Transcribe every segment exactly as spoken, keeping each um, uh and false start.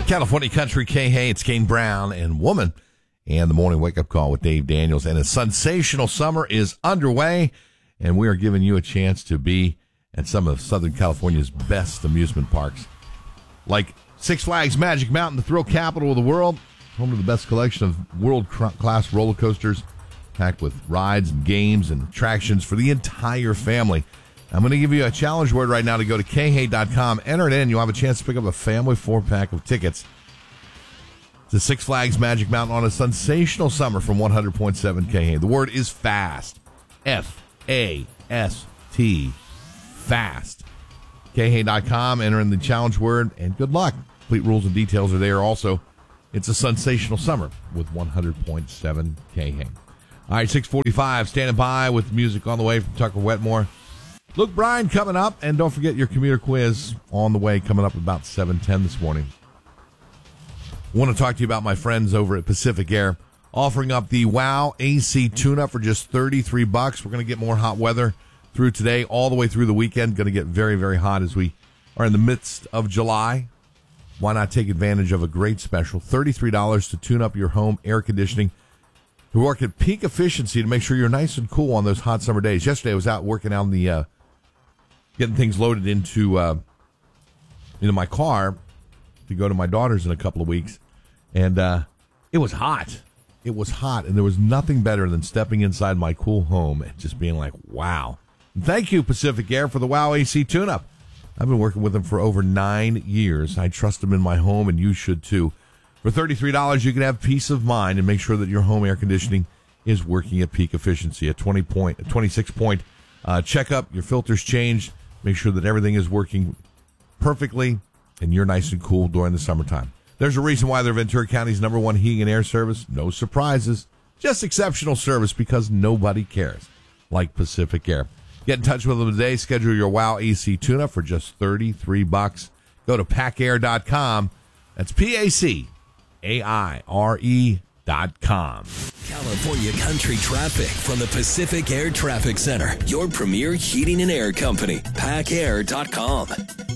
California Country K. Hay, it's Kane Brown and Woman, and the morning wake-up call with Dave Daniels. And a sensational summer is underway, and we are giving you a chance to be at some of Southern California's best amusement parks, like Six Flags Magic Mountain, the thrill capital of the world, home to the best collection of world-class roller coasters, packed with rides and games and attractions for the entire family. I'm going to give you a challenge word right now to go to K Hay dot com. Enter it in. You'll have a chance to pick up a family four-pack of tickets to Six Flags Magic Mountain on a sensational summer from one hundred point seven K Hay. The word is FAST. F A S T. FAST. K Hay dot com. Enter in the challenge word, and good luck. Complete rules and details are there. Also, it's a sensational summer with one hundred point seven K Hay. All right, six forty-five, standing by with music on the way from Tucker Wetmore. Luke Bryan coming up, and don't forget your commuter quiz on the way, coming up about seven ten this morning. I want to talk to you about my friends over at Pacific Air, offering up the WOW A C tune-up for just thirty-three bucks. We're going to get more hot weather through today, all the way through the weekend. Going to get very, very hot as we are in the midst of July. Why not take advantage of a great special, thirty-three dollars to tune up your home air conditioning, to work at peak efficiency to make sure you're nice and cool on those hot summer days. Yesterday I was out working out in the uh, getting things loaded into uh, into my car to go to my daughter's in a couple of weeks. And uh, it was hot. It was hot. And there was nothing better than stepping inside my cool home and just being like, wow. And thank you, Pacific Air, for the WOW A C tune-up. I've been working with them for over nine years. I trust them in my home, and you should too. For thirty-three dollars, you can have peace of mind and make sure that your home air conditioning is working at peak efficiency. A twenty point, a twenty-six point uh, checkup, your filters changed. Make sure that everything is working perfectly and you're nice and cool during the summertime. There's a reason why they're Ventura County's number one heating and air service. No surprises, just exceptional service because nobody cares like Pacific Air. Get in touch with them today. Schedule your WOW A C tune-up for just thirty-three bucks. Go to pac air dot com. That's P A C A I R E dot com. California Country Traffic from the Pacific Air Traffic Center, your premier heating and air company. pac air dot com.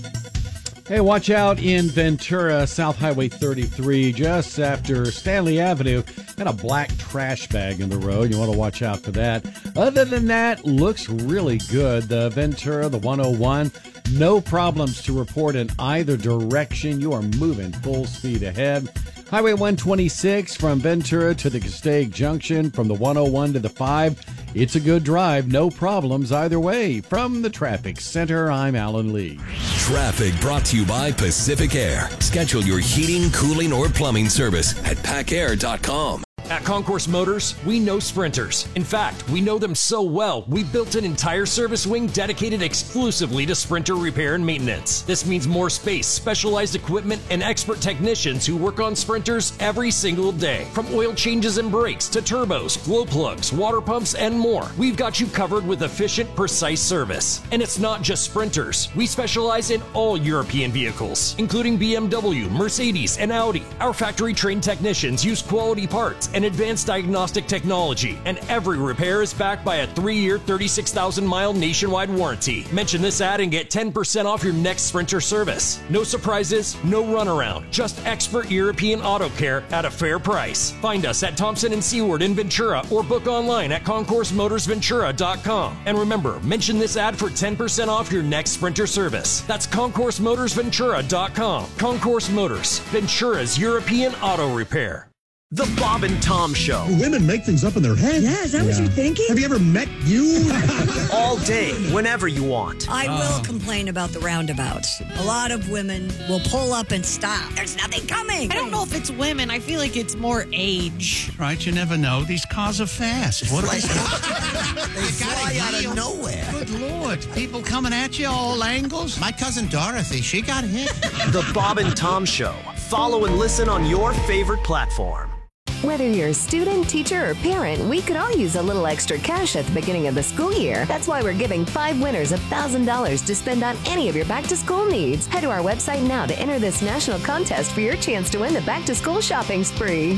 Hey, watch out in Ventura, South Highway thirty-three, just after Stanley Avenue. Got a black trash bag in the road. You want to watch out for that. Other than that, looks really good. The Ventura, the one oh one, no problems to report in either direction. You are moving full speed ahead. Highway one twenty-six from Ventura to the Castaic Junction, from the one oh one to the five. It's a good drive, no problems either way. From the Traffic Center, I'm Alan Lee. Traffic brought to you by Pacific Air. Schedule your heating, cooling, or plumbing service at pac air dot com. At Concourse Motors, we know sprinters. In fact, we know them so well, we built an entire service wing dedicated exclusively to sprinter repair and maintenance. This means more space, specialized equipment, and expert technicians who work on sprinters every single day. From oil changes and brakes to turbos, glow plugs, water pumps, and more, we've got you covered with efficient, precise service. And it's not just sprinters. We specialize in all European vehicles, including B M W, Mercedes, and Audi. Our factory-trained technicians use quality parts and advanced diagnostic technology, and every repair is backed by a three-year, thirty-six thousand mile nationwide warranty. Mention this ad and get ten percent off your next Sprinter service. No surprises, no runaround, just expert European auto care at a fair price. Find us at Thompson and Seward in Ventura or book online at concourse motors ventura dot com. And remember, mention this ad for ten percent off your next Sprinter service. That's concourse motors ventura dot com. Concourse Motors, Ventura's European auto repair. The Bob and Tom Show. Do women make things up in their head? Yeah, is that yeah. what you're thinking? Have you ever met you? All day, whenever you want. I uh. will complain about the roundabouts. A lot of women will pull up and stop. There's nothing coming. I don't know if it's women. I feel like it's more age. Right, you never know. These cars are fast. What are they? They fly out of nowhere. Good Lord. People coming at you all angles. My cousin Dorothy, she got hit. The Bob and Tom Show. Follow and listen on your favorite platform. Whether you're a student, teacher, or parent, we could all use a little extra cash at the beginning of the school year. That's why we're giving five winners one thousand dollars to spend on any of your back-to-school needs. Head to our website now to enter this national contest for your chance to win the back-to-school shopping spree.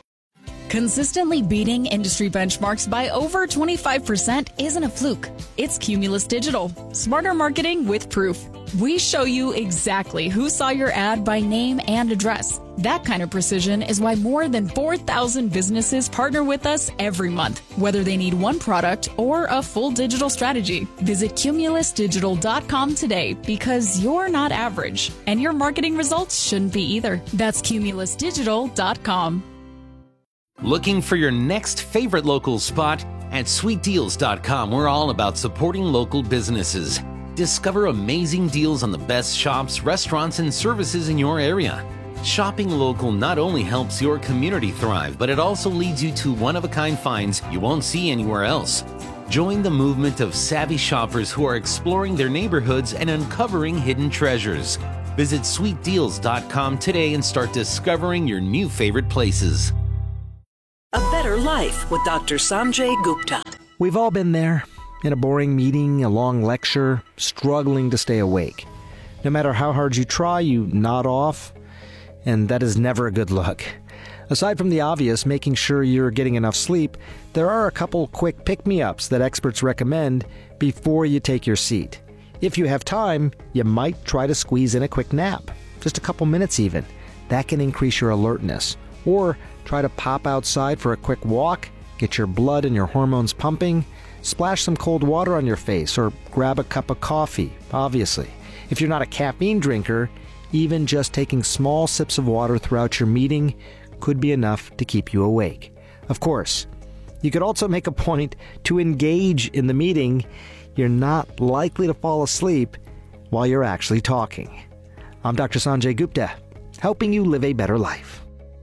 Consistently beating industry benchmarks by over twenty-five percent isn't a fluke. It's Cumulus Digital. Smarter marketing with proof. We show you exactly who saw your ad by name and address. That kind of precision is why more than four thousand businesses partner with us every month, whether they need one product or a full digital strategy. Visit Cumulus Digital dot com today because you're not average, and your marketing results shouldn't be either. That's Cumulus Digital dot com. Looking for your next favorite local spot? At Sweet Deals dot com, we're all about supporting local businesses. Discover amazing deals on the best shops, restaurants, and services in your area. Shopping local not only helps your community thrive, but it also leads you to one-of-a-kind finds you won't see anywhere else. Join the movement of savvy shoppers who are exploring their neighborhoods and uncovering hidden treasures. Visit Sweet Deals dot com today and start discovering your new favorite places. A Better Life with Doctor Sanjay Gupta. We've all been there. In a boring meeting, a long lecture, struggling to stay awake. No matter how hard you try, you nod off, and that is never a good look. Aside from the obvious, making sure you're getting enough sleep, there are a couple quick pick-me-ups that experts recommend before you take your seat. If you have time, you might try to squeeze in a quick nap, just a couple minutes even. That can increase your alertness. Or try to pop outside for a quick walk, get your blood and your hormones pumping, splash some cold water on your face, or grab a cup of coffee, obviously. If you're not a caffeine drinker, even just taking small sips of water throughout your meeting could be enough to keep you awake. Of course, you could also make a point to engage in the meeting. You're not likely to fall asleep while you're actually talking. I'm Doctor Sanjay Gupta, helping you live a better life.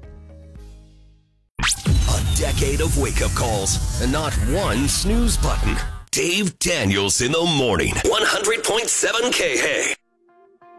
A decade of wake-up calls and not one snooze button. Dave Daniels in the morning. one hundred point seven K H.